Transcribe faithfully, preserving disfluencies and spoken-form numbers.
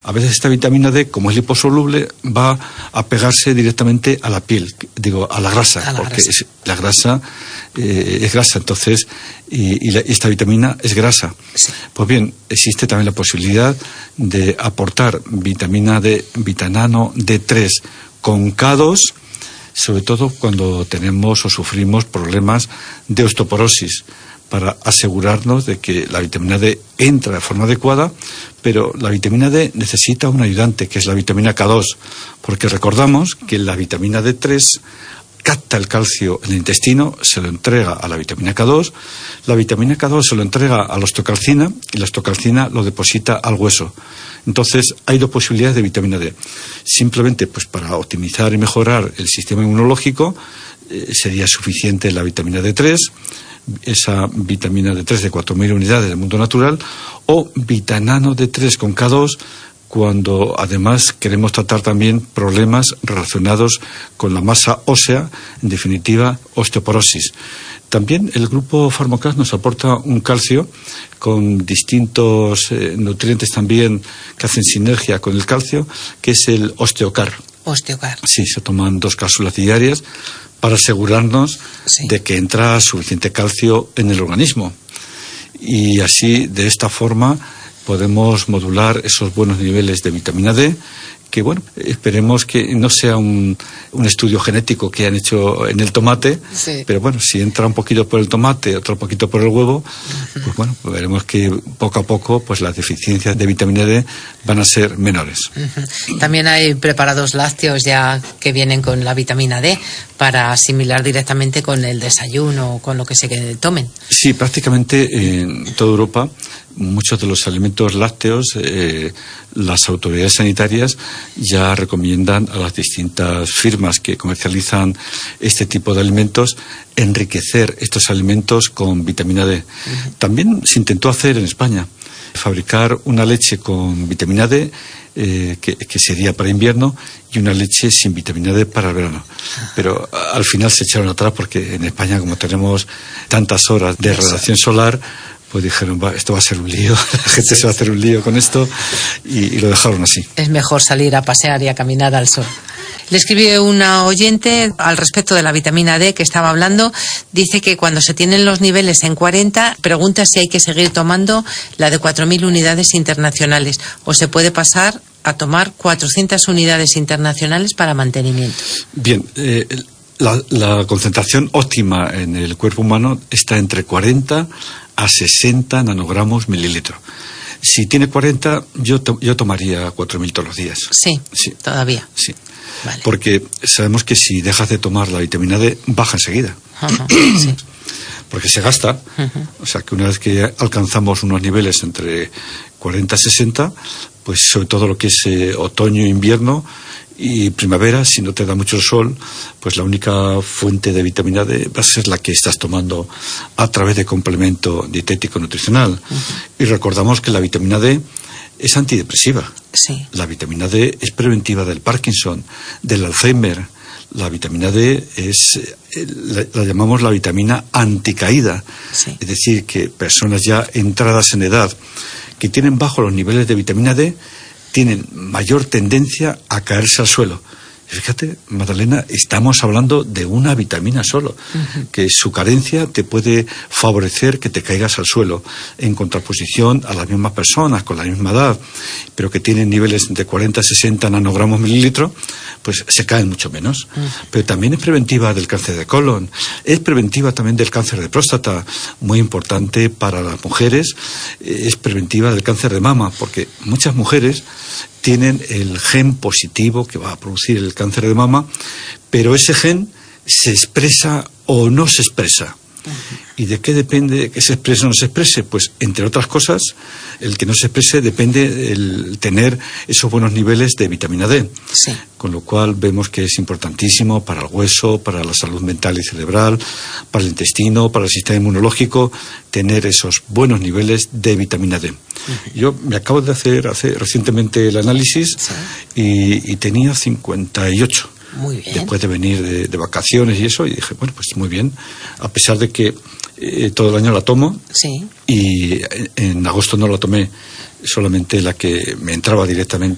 A veces esta vitamina D, como es liposoluble, va a pegarse directamente a la piel, digo, a la grasa, a la porque grasa. Es, la grasa eh, es grasa, entonces, y, y, la, y esta vitamina es grasa. Sí. Pues bien, existe también la posibilidad de aportar vitamina D, vitanano D tres con K dos, sobre todo cuando tenemos o sufrimos problemas de osteoporosis, para asegurarnos de que la vitamina D entra de forma adecuada, pero la vitamina D necesita un ayudante, que es la vitamina K dos, porque recordamos que la vitamina D tres capta el calcio en el intestino, se lo entrega a la vitamina K dos, la vitamina K dos se lo entrega a la osteocalcina y la osteocalcina lo deposita al hueso. Entonces, hay dos posibilidades de vitamina D. Simplemente, pues para optimizar y mejorar el sistema inmunológico, eh, sería suficiente la vitamina D tres, esa vitamina D tres de cuatro mil unidades del mundo natural, o vitanano D tres con K dos, cuando además queremos tratar también problemas relacionados con la masa ósea, en definitiva, osteoporosis. También el grupo Pharmacast nos aporta un calcio con distintos eh, nutrientes también que hacen sinergia con el calcio, que es el Osteocar. Osteocar. Sí, se toman dos cápsulas diarias para asegurarnos sí. de que entra suficiente calcio en el organismo. Y así, de esta forma, podemos modular esos buenos niveles de vitamina D, que bueno, esperemos que no sea un, un estudio genético que han hecho en el tomate, sí. pero bueno, si entra un poquito por el tomate, otro poquito por el huevo, uh-huh. pues bueno, pues veremos que poco a poco pues las deficiencias de vitamina D van a ser menores. Uh-huh. También hay preparados lácteos ya que vienen con la vitamina D para asimilar directamente con el desayuno o con lo que se tomen. Sí, prácticamente en toda Europa muchos de los alimentos lácteos, eh, las autoridades sanitarias ya recomiendan a las distintas firmas que comercializan este tipo de alimentos enriquecer estos alimentos con vitamina D. Uh-huh. También se intentó hacer en España, fabricar una leche con vitamina D, eh, que, que sería para invierno, y una leche sin vitamina D para el verano. Pero al final se echaron atrás porque en España, como tenemos tantas horas de radiación solar, pues dijeron, va, esto va a ser un lío, la gente sí, se va a hacer un lío con esto, y, y lo dejaron así. Es mejor salir a pasear y a caminar al sol. Le escribió una oyente al respecto de la vitamina D que estaba hablando. Dice que cuando se tienen los niveles en cuarenta, pregunta si hay que seguir tomando la de cuatro mil unidades internacionales o se puede pasar a tomar cuatrocientas unidades internacionales para mantenimiento. Bien, eh, la, la concentración óptima en el cuerpo humano está entre cuarenta a sesenta nanogramos mililitro. Si tiene cuarenta, yo, to, yo tomaría cuatro mil todos los días. Sí, sí. Todavía. Sí. Vale. Porque sabemos que si dejas de tomar la vitamina D, baja enseguida. Uh-huh. Sí. Porque se gasta. Uh-huh. O sea que una vez que alcanzamos unos niveles entre cuarenta y sesenta, pues sobre todo lo que es eh, otoño, invierno y primavera, si no te da mucho el sol, pues la única fuente de vitamina D va a ser la que estás tomando a través de complemento dietético nutricional. Uh-huh. Y recordamos que la vitamina D es antidepresiva. Sí. La vitamina D es preventiva del Parkinson, del Alzheimer. La vitamina D es, la, la llamamos la vitamina anticaída. Sí. Es decir, que personas ya entradas en edad que tienen bajos los niveles de vitamina D tienen mayor tendencia a caerse al suelo. Fíjate, Magdalena, estamos hablando de una vitamina solo, uh-huh. que su carencia te puede favorecer que te caigas al suelo, en contraposición a las mismas personas con la misma edad, pero que tienen niveles de cuarenta a sesenta nanogramos mililitro, pues se caen mucho menos. Uh-huh. Pero también es preventiva del cáncer de colon, es preventiva también del cáncer de próstata, muy importante para las mujeres, es preventiva del cáncer de mama, porque muchas mujeres tienen el gen positivo que va a producir el cáncer de mama, pero ese gen se expresa o no se expresa. Uh-huh. ¿Y de qué depende que se exprese o no se exprese? Pues, entre otras cosas, el que no se exprese depende del tener esos buenos niveles de vitamina D. Sí. Con lo cual vemos que es importantísimo para el hueso, para la salud mental y cerebral, para el intestino, para el sistema inmunológico, tener esos buenos niveles de vitamina D. Uh-huh. Yo me acabo de hacer, hacer recientemente el análisis, sí. y, y tenía cincuenta y ocho. Muy bien. Después de venir de, de vacaciones y eso, y dije, bueno, pues muy bien, a pesar de que eh, todo el año la tomo, sí. y en, en agosto no la tomé, solamente la que me entraba directamente